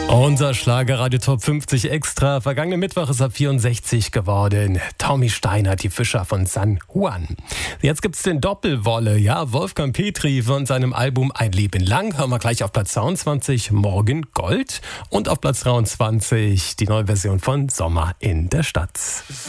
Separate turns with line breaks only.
Unser Schlagerradio Top 50 Extra. Vergangenen Mittwoch ist er 64 geworden. Tommy Steiner, die Fischer von San Juan. Jetzt gibt's den Doppelwolle. Ja, Wolfgang Petri von seinem Album Ein Leben lang. Hören wir gleich auf Platz 22 Morgen Gold. Und auf Platz 23 die neue Version von Sommer in der Stadt.